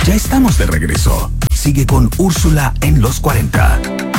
Ya estamos de regreso. Sigue con Úrsula en los 40.